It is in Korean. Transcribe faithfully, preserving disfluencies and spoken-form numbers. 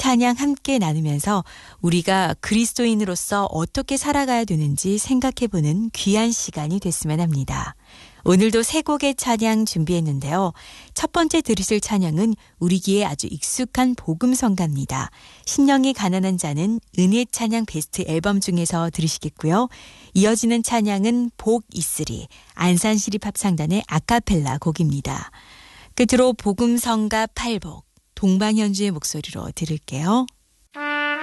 찬양 함께 나누면서 우리가 그리스도인으로서 어떻게 살아가야 되는지 생각해보는 귀한 시간이 됐으면 합니다. 오늘도 세 곡의 찬양 준비했는데요. 첫 번째 들으실 찬양은 우리 귀에 아주 익숙한 복음성가입니다. 심령이 가난한 자는 은혜 찬양 베스트 앨범 중에서 들으시겠고요. 이어지는 찬양은 복 있으리 안산시립합창단의 아카펠라 곡입니다. 끝으로 복음성가 팔 복 동방현주의 목소리로 들을게요.